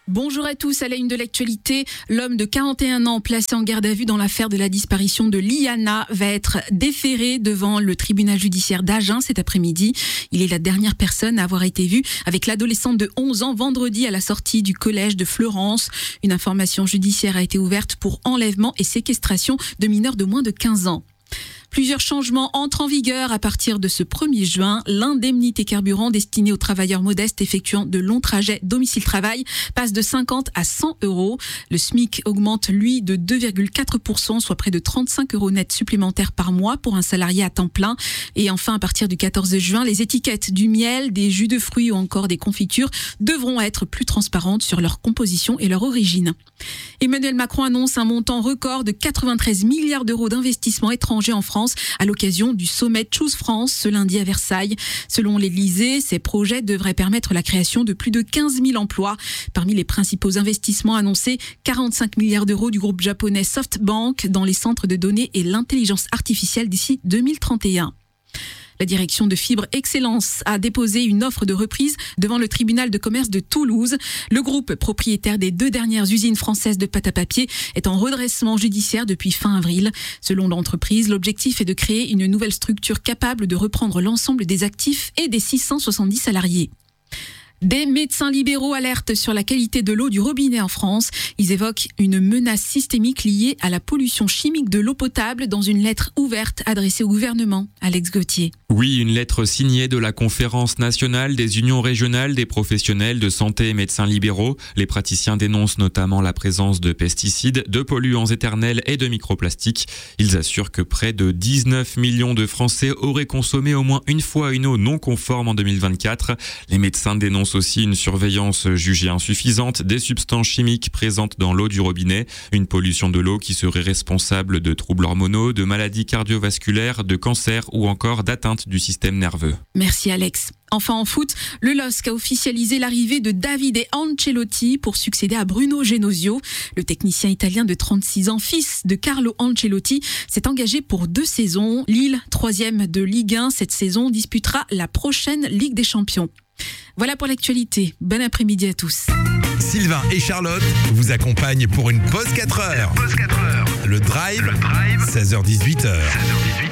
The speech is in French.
Bonjour à tous, à la une de l'actualité, l'homme de 41 ans placé en garde à vue dans l'affaire de la disparition de Liana va être déféré devant le tribunal judiciaire d'Agen cet après-midi. Il est la dernière personne à avoir été vue avec l'adolescente de 11 ans vendredi à la sortie du collège de Fleurance. Une information judiciaire a été ouverte pour enlèvement et séquestration de mineurs de moins de 15 ans. Plusieurs changements entrent en vigueur à partir de ce 1er juin. L'indemnité carburant destinée aux travailleurs modestes effectuant de longs trajets domicile-travail passe de 50 à 100 euros. Le SMIC augmente, lui, de 2,4%, soit près de 35 euros net supplémentaires par mois pour un salarié à temps plein. Et enfin, à partir du 14 juin, les étiquettes du miel, des jus de fruits ou encore des confitures devront être plus transparentes sur leur composition et leur origine. Emmanuel Macron annonce un montant record de 93 milliards d'euros d'investissements étrangers en France à l'occasion du sommet Choose France ce lundi à Versailles. Selon l'Élysée, ces projets devraient permettre la création de plus de 15 000 emplois. Parmi les principaux investissements annoncés, 45 milliards d'euros du groupe japonais SoftBank dans les centres de données et l'intelligence artificielle d'ici 2031. La direction de Fibre Excellence a déposé une offre de reprise devant le tribunal de commerce de Toulouse. Le groupe propriétaire des 2 dernières usines françaises de pâte à papier est en redressement judiciaire depuis fin avril. Selon l'entreprise, l'objectif est de créer une nouvelle structure capable de reprendre l'ensemble des actifs et des 670 salariés. Des médecins libéraux alertent sur la qualité de l'eau du robinet en France. Ils évoquent une menace systémique liée à la pollution chimique de l'eau potable dans une lettre ouverte adressée au gouvernement. Alex Gauthier. Oui, une lettre signée de la Conférence nationale des unions régionales des professionnels de santé et médecins libéraux. Les praticiens dénoncent notamment la présence de pesticides, de polluants éternels et de microplastiques. Ils assurent que près de 19 millions de Français auraient consommé au moins une fois une eau non conforme en 2024. Les médecins dénoncent aussi une surveillance jugée insuffisante des substances chimiques présentes dans l'eau du robinet, une pollution de l'eau qui serait responsable de troubles hormonaux, de maladies cardiovasculaires, de cancers ou encore d'atteintes du système nerveux. Merci Alex. Enfin en foot, le LOSC a officialisé l'arrivée de Davide Ancelotti pour succéder à Bruno Genesio. Le technicien italien de 36 ans, fils de Carlo Ancelotti, s'est engagé pour 2 saisons. Lille, 3e de Ligue 1 cette saison, disputera la prochaine Ligue des Champions. Voilà pour l'actualité. Bon après-midi à tous. Sylvain et Charlotte vous accompagnent pour une pause 4 heures. Le Drive, 16h-18h.